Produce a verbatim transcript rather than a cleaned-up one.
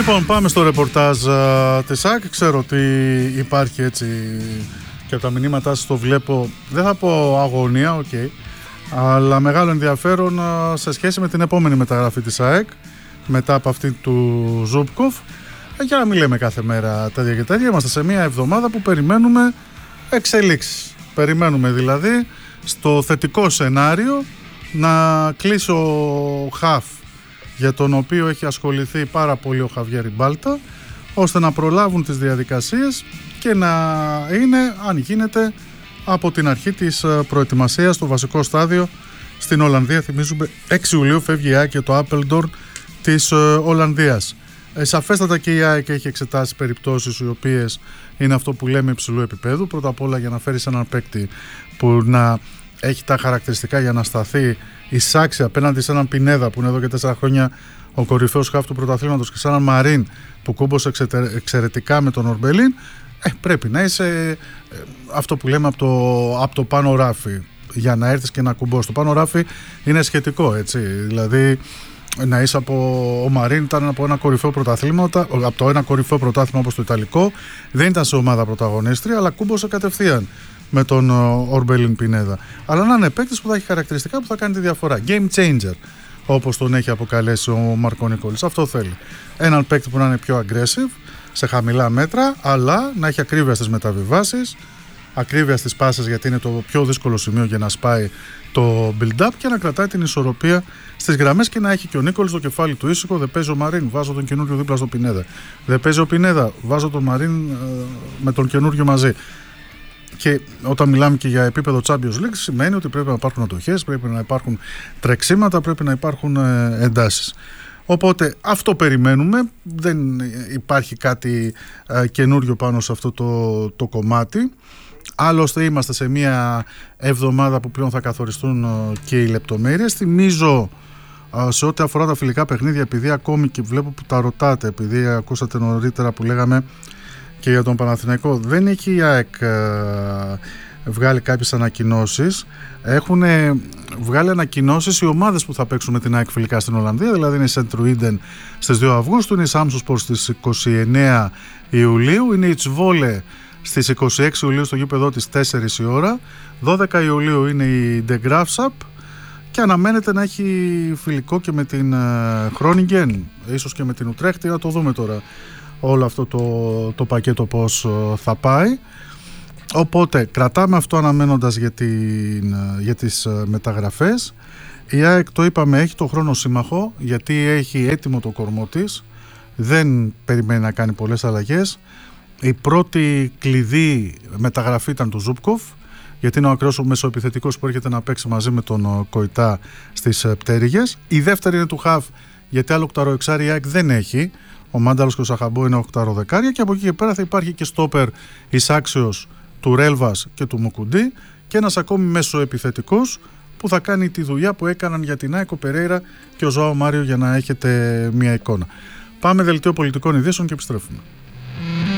Λοιπόν, πάμε στο ρεπορτάζ α, της ΑΕΚ. Ξέρω ότι υπάρχει έτσι και από τα μηνύματά σας το βλέπω, δεν θα πω αγωνία, οκ, okay, αλλά μεγάλο ενδιαφέρον α, σε σχέση με την επόμενη μεταγραφή της ΑΕΚ μετά από αυτή του Ζούπκοφ. Για να μην λέμε κάθε μέρα τέτοια και τέτοια, είμαστε σε μια εβδομάδα που περιμένουμε εξελίξεις. Περιμένουμε δηλαδή στο θετικό σενάριο να κλείσει ο Χαφ, για τον οποίο έχει ασχοληθεί πάρα πολύ ο Χαβιέρ Μπάλτα, ώστε να προλάβουν τις διαδικασίες και να είναι, αν γίνεται, από την αρχή της προετοιμασίας στο βασικό στάδιο στην Ολλανδία. Θυμίζουμε έξι Ιουλίου φεύγει η ΑΕΚ για το Apeldoorn της Ολλανδίας. Ε, σαφέστατα και η ΑΕΚ έχει εξετάσει περιπτώσεις οι οποίες είναι αυτό που λέμε υψηλού επίπεδου. Πρώτα απ' όλα για να φέρεις έναν παίκτη που να έχει τα χαρακτηριστικά για να σταθεί εισάξια απέναντι σε έναν Πινέδα που είναι εδώ και τέσσερα χρόνια ο κορυφαίος χαφ του πρωταθλήματος και σε έναν Μαρίν που κούμπωσε εξαιρετικά με τον Ορμπελίν, ε, πρέπει να είσαι ε, αυτό που λέμε από το, από το πάνω ράφι για να έρθεις και να κουμπώσεις. Το πάνω ράφι είναι σχετικό, έτσι, δηλαδή να είσαι από ο Μαρίν ήταν από ένα κορυφαίο πρωτάθλημα, από το ένα κορυφαίο πρωτάθλημα όπως το Ιταλικό, δεν ήταν σε ομάδα πρωταγωνίστρια, αλλά κούμπωσε κατευθείαν με τον Ορμπελίν Πινέδα. Αλλά να είναι παίκτης που θα έχει χαρακτηριστικά που θα κάνει τη διαφορά. Game changer, όπως τον έχει αποκαλέσει ο Μάρκο Νικόλης. Αυτό θέλει. Έναν παίκτη που να είναι πιο aggressive, σε χαμηλά μέτρα, αλλά να έχει ακρίβεια στις μεταβιβάσεις, ακρίβεια στις πάσες, γιατί είναι το πιο δύσκολο σημείο για να σπάει το build-up, και να κρατάει την ισορροπία στις γραμμές και να έχει και ο Νίκολης το κεφάλι του ήσυχο. Δεν παίζει ο Μαρίν, βάζω τον καινούριο δίπλα στο Πινέδα. Δεν παίζει ο Πινέδα, βάζω τον Μαρίν ε, με τον καινούριο μαζί. Και όταν μιλάμε και για επίπεδο Champions League, σημαίνει ότι πρέπει να υπάρχουν αντοχές, πρέπει να υπάρχουν τρεξίματα, πρέπει να υπάρχουν ε, εντάσεις. Οπότε αυτό περιμένουμε, δεν υπάρχει κάτι ε, καινούριο πάνω σε αυτό το, το κομμάτι. Άλλωστε είμαστε σε μια εβδομάδα που πλέον θα καθοριστούν ε, και οι λεπτομέρειες. Θυμίζω ε, σε ό,τι αφορά τα φιλικά παιχνίδια, επειδή ακόμη και βλέπω που τα ρωτάτε, επειδή ακούσατε νωρίτερα που λέγαμε και για τον Παναθηναϊκό, δεν έχει η ΑΕΚ ε, βγάλει κάποιες ανακοινώσεις. Έχουν βγάλει ανακοινώσεις οι ομάδες που θα παίξουν με την ΑΕΚ φιλικά στην Ολλανδία, δηλαδή είναι η Σεντρουίντεν στις δύο Αυγούστου, είναι η Σάμσουσπορ στις είκοσι εννέα Ιουλίου, είναι η Τσβόλε στις είκοσι έξι Ιουλίου στο γήπεδο της τέσσερις η ώρα, δώδεκα Ιουλίου είναι η Ντεγκράφσαπ και αναμένεται να έχει φιλικό και με την Χρόνιγκεν, ίσως και με την Ουτρέχτη, να το δούμε τώρα όλο αυτό το, το πακέτο πώς θα πάει. Οπότε κρατάμε αυτό αναμένοντας για, την, για τις μεταγραφές. Η ΑΕΚ, το είπαμε, έχει το χρόνο σύμμαχο, γιατί έχει έτοιμο το κορμό της, δεν περιμένει να κάνει πολλές αλλαγές. Η πρώτη κλειδί μεταγραφή ήταν του Ζούπκοφ, γιατί είναι ο ακραίος μεσοεπιθετικός που έρχεται να παίξει μαζί με τον Κοϊτά στις πτέρυγες. Η δεύτερη είναι του Χαφ, γιατί άλλο οκταροεξάρι η ΑΕΚ δεν έχει. Ο Μάνταλος και ο Σαχαμπό είναι οκταροδεκάρια, και από εκεί και πέρα θα υπάρχει και στόπερ εισάξιος του Ρέλβας και του Μουκουντή και ένας ακόμη μεσοεπιθετικός που θα κάνει τη δουλειά που έκαναν για την ΑΕΚ ο Περέιρα και ο Ζωάο Μάριο, για να έχετε μια εικόνα. Πάμε δελτίο πολιτικών ειδήσεων και επιστρέφουμε.